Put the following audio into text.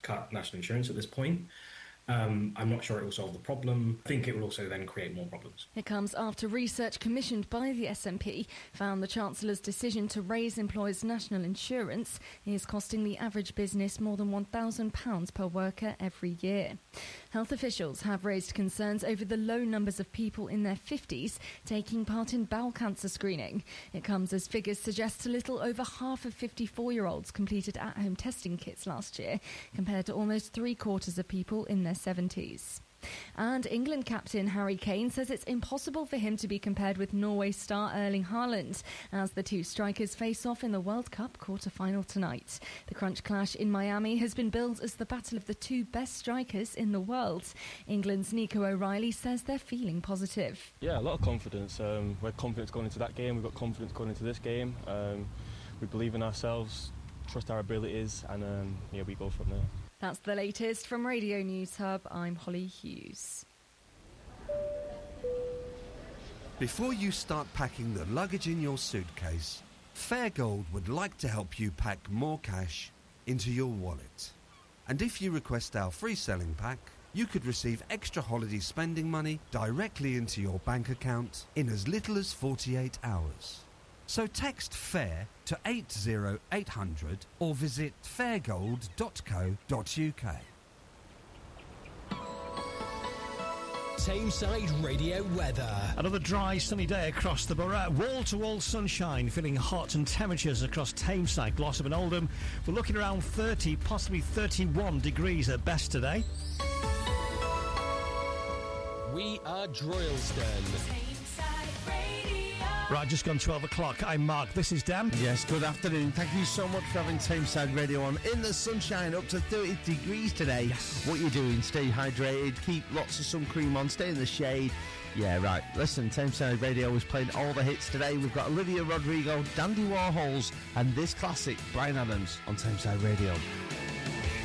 cut national insurance at this point. I'm not sure it will solve the problem. I think it will also then create more problems. It comes after research commissioned by the SNP found the Chancellor's decision to raise employers' national insurance is costing the average business more than £1,000 per worker every year. Health officials have raised concerns over the low numbers of people in their 50s taking part in bowel cancer screening. It comes as figures suggest a little over half of 54-year-olds completed at-home testing kits last year, compared to almost three-quarters of people in their 70s. And England captain Harry Kane says it's impossible for him to be compared with Norway star Erling Haaland as the two strikers face off in the World Cup quarter-final tonight. The crunch clash in Miami has been billed as the battle of the two best strikers in the world. England's Nico O'Reilly says they're feeling positive. Yeah, a lot of confidence. We're confident going into that game. We've got confidence going into this game. We believe in ourselves, trust our abilities, and we go from there. That's the latest from Radio News Hub. I'm Holly Hughes. Before you start packing the luggage in your suitcase, Fairgold would like to help you pack more cash into your wallet. And if you request our free selling pack, you could receive extra holiday spending money directly into your bank account in as little as 48 hours. So text FAIR to 80800 or visit fairgold.co.uk. Tameside Radio weather. Another dry, sunny day across the borough. Wall-to-wall sunshine, feeling hot, and temperatures across Tameside, Glossop and Oldham. We're looking around 30, possibly 31 degrees at best today. We are Droylsden. Right, just gone 12 o'clock. I'm Mark. This is Dan. Yes, good afternoon. Thank you so much for having Tameside Radio on. In the sunshine, up to 30 degrees today. Yes. What you doing? Stay hydrated, keep lots of sun cream on, stay in the shade. Yeah, right. Listen, Tameside Radio is playing all the hits today. We've got Olivia Rodrigo, Dandy Warhols, and this classic, Bryan Adams, on Tameside Radio.